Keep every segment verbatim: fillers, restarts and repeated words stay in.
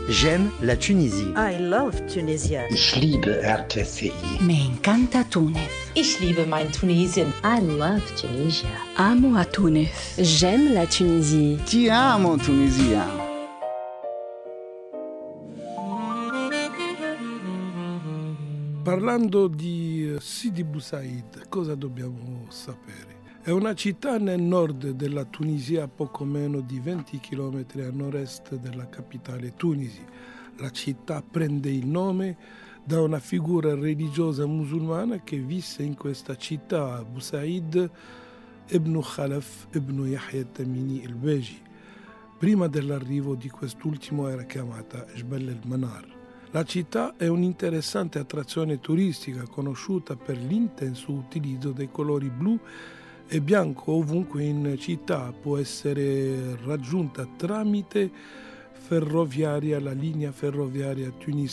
J'aime la Tunisie. I love Tunisia. Ich liebe R T C I. Me encanta Túnez. Ich liebe mein Tunesien. I love Tunisia. Amo a Túnez. J'aime la Tunisie. Ti amo, Tunisia. Parlando di Sidi Bou Said, cosa dobbiamo sapere? È una città nel nord della Tunisia, a poco meno di venti chilometri a nord-est della capitale Tunisi. La città prende il nome da una figura religiosa musulmana che visse in questa città, Bou Said ibn Khalaf ibn Yahya Tamimi al-Beji. Prima dell'arrivo di quest'ultimo era chiamata Jbel el-Manar. La città è un'interessante attrazione turistica conosciuta per l'intenso utilizzo dei colori blu e bianco ovunque in città. Può essere raggiunta tramite ferroviaria, la linea ferroviaria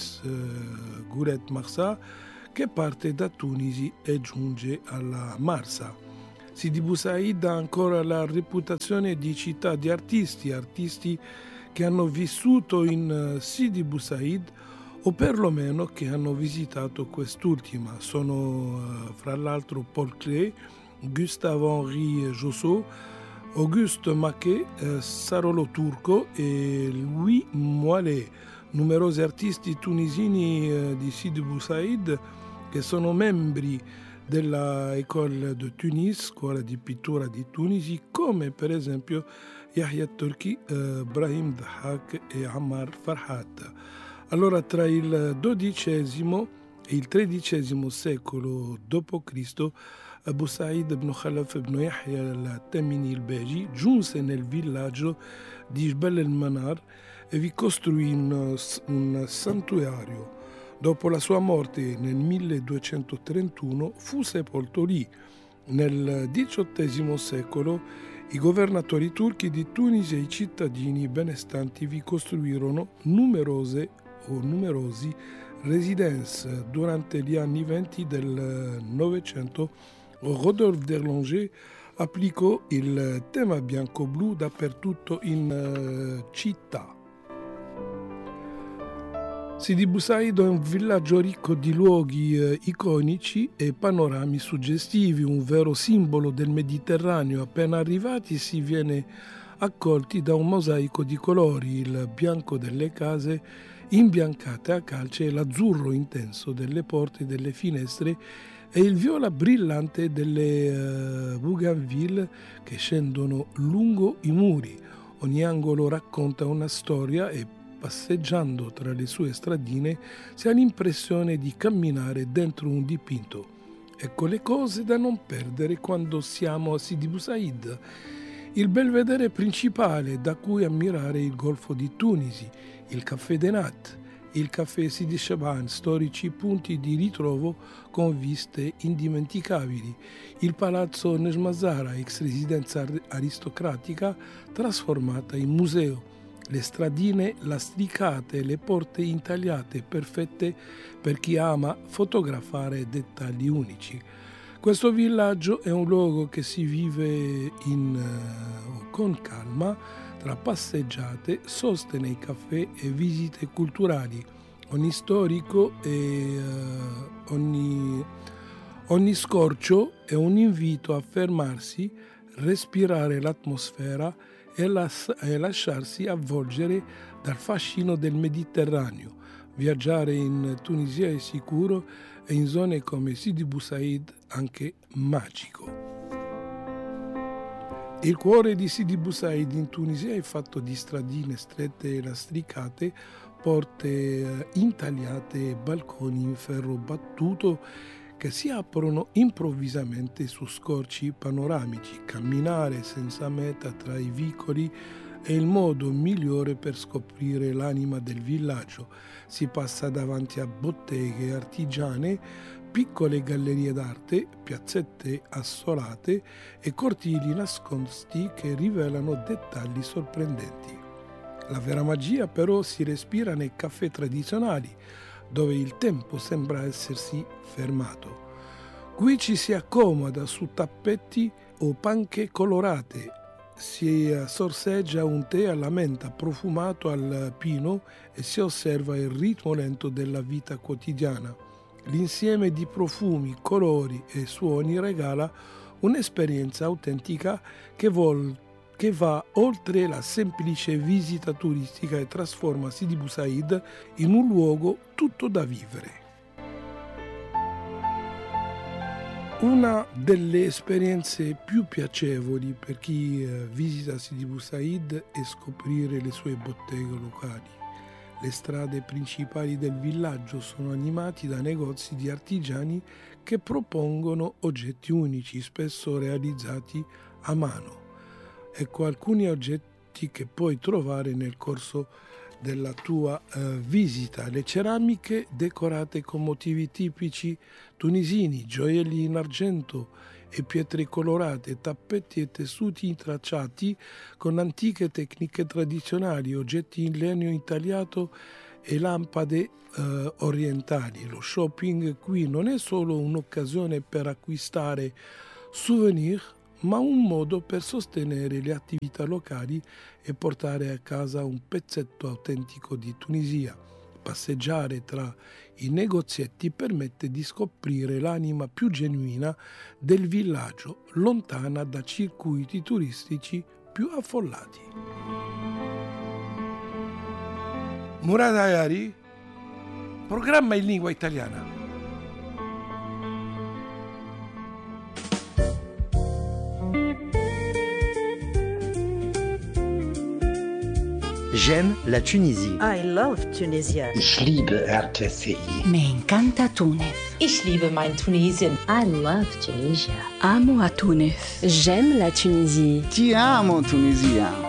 Tunis-Goulet-Marsa che parte da Tunisi e giunge alla Marsa. Sidi Bou Said ha ancora la reputazione di città di artisti, artisti che hanno vissuto in Sidi Bou Said o perlomeno che hanno visitato quest'ultima. Sono fra l'altro Paul Klee, Gustave-Henri Josso, Auguste Maquet, eh, Sarolo Turco e Louis Moalet, numerosi artisti tunisini eh, di Sidi Bou Said che sono membri della École de Tunis, scuola di pittura di Tunisi, come per esempio Yahya Turki, eh, Brahim Dhahak e Ammar Farhat. Allora, tra il dodicesimo e il tredicesimo secolo dopo Cristo, Bou Said ibn Khalaf ibn Yahya al-Tamimi al-Beji giunse nel villaggio di Jbel el-Manar e vi costruì un, un santuario. Dopo la sua morte nel milleduecentotrentuno fu sepolto lì. Nel diciottesimo secolo i governatori turchi di Tunisi e i cittadini benestanti vi costruirono numerose o numerosi residenze. Durante gli anni venti del Novecento, Rodolphe d'Erlanger applicò il tema bianco-blu dappertutto in uh, città. Sidi Bou Said è un villaggio ricco di luoghi eh, iconici e panorami suggestivi, un vero simbolo del Mediterraneo. Appena arrivati si viene accolti da un mosaico di colori, il bianco delle case imbiancate a calce e l'azzurro intenso delle porte e delle finestre e il viola brillante delle uh, bougainville che scendono lungo i muri. Ogni angolo racconta una storia e passeggiando tra le sue stradine si ha l'impressione di camminare dentro un dipinto. Ecco le cose da non perdere quando siamo a Sidi Bou Said. Il belvedere principale da cui ammirare il golfo di Tunisi, il Caffè Denat, il Caffè Sidi Shaban, storici punti di ritrovo con viste indimenticabili, il Palazzo Nejmazara, ex residenza aristocratica trasformata in museo, le stradine lastricate, le porte intagliate perfette per chi ama fotografare dettagli unici. Questo villaggio è un luogo che si vive in, uh, con calma tra passeggiate, soste nei caffè e visite culturali. Ogni storico e uh, ogni, ogni scorcio è un invito a fermarsi, respirare l'atmosfera e, las- e lasciarsi avvolgere dal fascino del Mediterraneo. Viaggiare in Tunisia è sicuro e in zone come Sidi Bou Said anche magico. Il cuore di Sidi Bou Said in Tunisia è fatto di stradine strette e lastricate, porte intagliate e balconi in ferro battuto che si aprono improvvisamente su scorci panoramici. Camminare senza meta tra i vicoli è il modo migliore per scoprire l'anima del villaggio. Si passa davanti a botteghe artigiane, piccole gallerie d'arte, piazzette assolate e cortili nascosti che rivelano dettagli sorprendenti. La vera magia però si respira nei caffè tradizionali, dove il tempo sembra essersi fermato. Qui ci si accomoda su tappeti o panche colorate, si sorseggia un tè alla menta profumato al pino e si osserva il ritmo lento della vita quotidiana. L'insieme di profumi, colori e suoni regala un'esperienza autentica che, vol- che va oltre la semplice visita turistica e trasforma Sidi Bou Said in un luogo tutto da vivere. Una delle esperienze più piacevoli per chi eh, visita Sidi Bou Said è scoprire le sue botteghe locali. Le strade principali del villaggio sono animate da negozi di artigiani che propongono oggetti unici, spesso realizzati a mano. Ecco alcuni oggetti che puoi trovare nel corso della tua eh, visita: le ceramiche decorate con motivi tipici tunisini, gioielli in argento e pietre colorate, tappeti e tessuti intracciati con antiche tecniche tradizionali, oggetti in legno intagliato e lampade eh, orientali. Lo shopping qui non è solo un'occasione per acquistare souvenir, ma un modo per sostenere le attività locali e portare a casa un pezzetto autentico di Tunisia. Passeggiare tra i negozietti permette di scoprire l'anima più genuina del villaggio, lontana da circuiti turistici più affollati. Murad Ayari, programma in lingua italiana. J'aime la Tunisie. I love Tunisia. Ich liebe R T C I. Me encanta Túnez. Ich liebe mein Tunesien. I love Tunisia. Amo a Túnez. J'aime la Tunisie. Ti amo Tunisia.